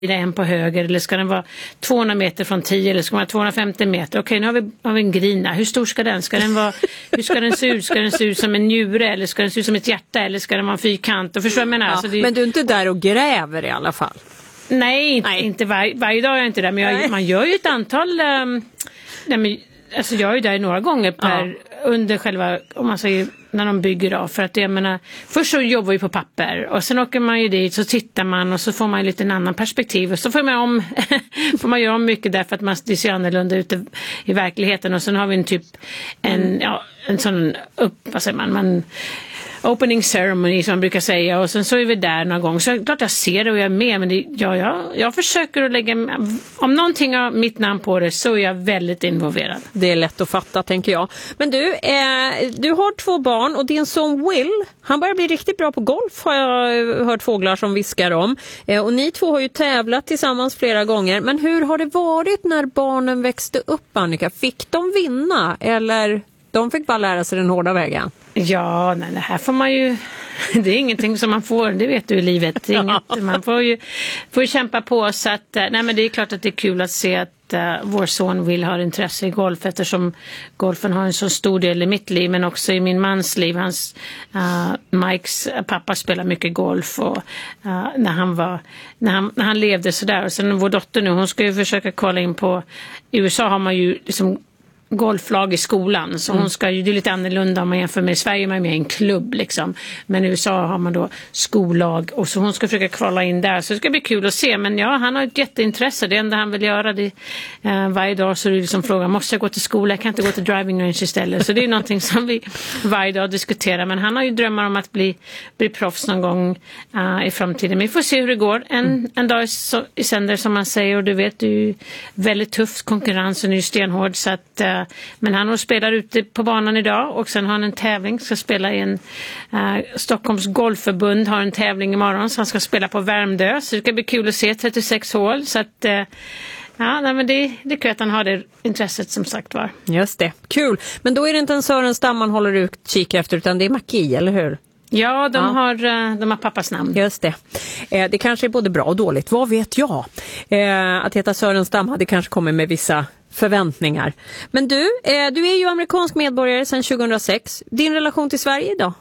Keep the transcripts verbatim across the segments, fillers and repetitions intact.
en på höger, eller ska den vara tvåhundra meter från tio, eller ska den vara tvåhundrafemtio meter? Okej, nu har vi, har vi en grina. Hur stor ska den? Ska den vara, hur ska den se ut? Ska den se ut som en njure, eller ska den se ut som ett hjärta, eller ska den vara en fyrkant? Och förstår jag menar, ja, alltså det, men du är inte där och gräver i alla fall? Nej, inte, nej. inte var, varje dag är jag inte där, men jag, man gör ju ett antal... Um, nej, men, alltså jag är ju där några gånger per, ja. under själva, om man säger, när de bygger av. För att jag menar, först så jobbar vi på papper och sen åker man ju dit, så tittar man och så får man ju lite en annan perspektiv. Och så får man, om, får man göra om mycket där för att man ser annorlunda ut i, i verkligheten. Och sen har vi en typ, en, mm. ja, en sån upp, vad säger man, man opening ceremony som man brukar säga, och sen så är vi där några gånger, så klart jag ser det och jag är med, men det, ja, jag, jag försöker att lägga, om någonting har mitt namn på det, så är jag väldigt involverad. Det är lätt att fatta, tänker jag. Men du, eh, du har två barn och din son Will, han börjar bli riktigt bra på golf, har jag hört fåglar som viskar om, eh, och ni två har ju tävlat tillsammans flera gånger, men hur har det varit när barnen växte upp, Annika? Fick de vinna, eller de fick bara lära sig den hårda vägen? Ja, nej, det här får man ju, det är ingenting som man får, det vet du i livet. Det är inget, man får ju, får ju kämpa på, så att, nej, men det är klart att det är kul att se att uh, vår son Will har intresse i golf, eftersom golfen har en så stor del i mitt liv, men också i min mans liv. Hans, uh, Mikes pappa spelar mycket golf, och uh, när han var, när han, när han levde sådär, och sen vår dotter nu, hon ska ju försöka kolla in på, i U S A har man ju liksom golflag i skolan, så hon ska ju, det är lite annorlunda om man jämför med Sverige, man är med i en klubb liksom, men i U S A har man då skollag, och så hon ska försöka kvala in där, så det ska bli kul att se. Men ja, han har ett jätteintresse, det enda han vill göra det, eh, varje dag så är det liksom frågan, måste jag gå till skola, jag kan inte gå till driving range istället, så det är någonting som vi varje dag diskuterar. Men han har ju drömmar om att bli, bli proffs någon gång uh, i framtiden, men vi får se hur det går. En, mm. en dag så, i sänder, som man säger, och du vet, det är ju väldigt tuff, konkurrensen är ju stenhård, så att uh, men han spelar ute på banan idag, och sen har han en tävling, ska spela i en uh, Stockholms golfförbund har en tävling imorgon, så han ska spela på Värmdö, så det ska bli kul att se trettiosex hål, så att uh, ja, nej, men det, det är kul att han har det intresset, som sagt var. Just det, kul. Men då är det inte en Sörenstam man håller ut kik efter, utan det är Maki, eller hur? Ja, de, ja. Har, de har pappas namn. Just det. Eh, det kanske är både bra och dåligt, vad vet jag? Eh, att heta Sörenstam hade kanske kommit med vissa förväntningar. Men du, eh, du är ju amerikansk medborgare sedan tjugohundrasex. Din relation till Sverige idag?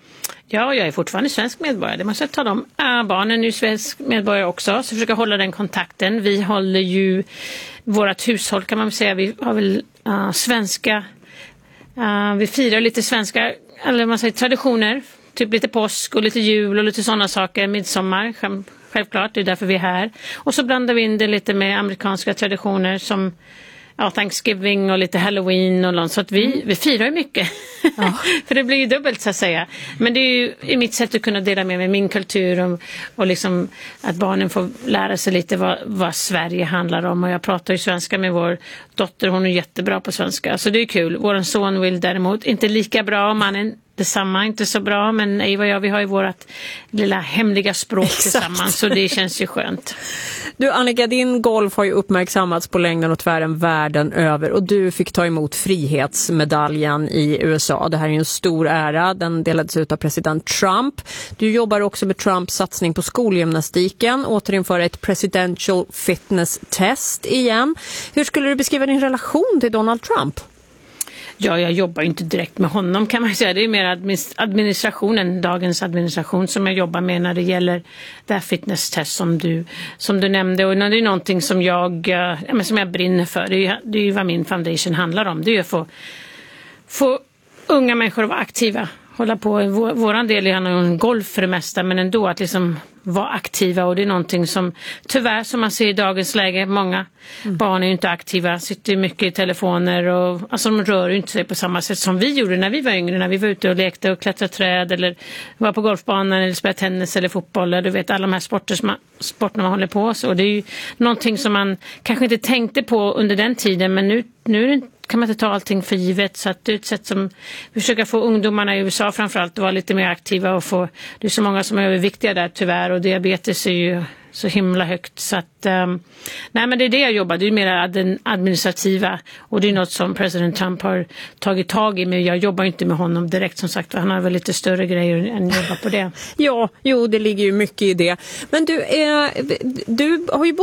Ja, jag är fortfarande svensk medborgare. Det måste jag ta dem. Äh, barnen är ju svensk medborgare också, så försöka hålla den kontakten. Vi håller ju vårat hushåll, kan man säga. Vi har väl uh, svenska, uh, vi firar lite svenska, eller man säger traditioner. Typ lite påsk och lite jul och lite sådana saker. Midsommar, självklart, det är därför vi är här. Och så blandar vi in det lite med amerikanska traditioner som, ja, Thanksgiving och lite Halloween och något, så att vi, mm. vi firar ju mycket. Ja. För det blir ju dubbelt, så att säga. Men det är ju i mitt sätt att kunna dela med mig min kultur, och, och liksom att barnen får lära sig lite vad, vad Sverige handlar om. Och jag pratar ju svenska med vår dotter, hon är jättebra på svenska, så det är kul. Vår son Will däremot inte lika bra, mannen detsamma, inte så bra, men Eva och jag, vi har ju vårt lilla hemliga språk tillsammans, så det känns ju skönt. Du Annika, din golf har ju uppmärksammats på längden och tvären världen över, och du fick ta emot frihetsmedaljen i U S A. Det här är ju en stor ära, den delades ut av president Trump. Du jobbar också med Trumps satsning på skolgymnastiken, återinföra ett presidential fitness test igen. Hur skulle du beskriva din relation till Donald Trump? Ja, jag jobbar inte direkt med honom, kan man säga. Det är mer administrationen, dagens administration, som jag jobbar med när det gäller det här fitnesstest som du, som du nämnde. Och det är någonting som jag, ja, men som jag brinner för. Det är, ju, det är ju vad min foundation handlar om. Det är ju att få, få unga människor att vara aktiva. Hålla på, vår, våran del är en golf för det mesta, men ändå att liksom vara aktiva, och det är någonting som tyvärr, som man ser i dagens läge, många mm. barn är ju inte aktiva, sitter mycket i telefoner, och alltså de rör ju inte sig på samma sätt som vi gjorde när vi var yngre, när vi var ute och lekte och klättrade träd, eller var på golfbanan eller spelade tennis eller fotboll, eller du vet, alla de här sporter som man, sporterna man håller på, så det är ju någonting som man kanske inte tänkte på under den tiden, men nu, nu är det kan man inte ta allting för givet, så att det är ett sätt som vi försöker få ungdomarna i U S A framförallt att vara lite mer aktiva, och få, det är så många som är överviktiga där tyvärr, och diabetes är ju så himla högt. Så att, um, nej men det är det jag jobbar, det är mer den administrativa och det är något som president Trump har tagit tag i, men jag jobbar inte med honom direkt som sagt, han har väl lite större grejer än jobba på det. Ja, jo det ligger ju mycket i det. Men du, eh, du har ju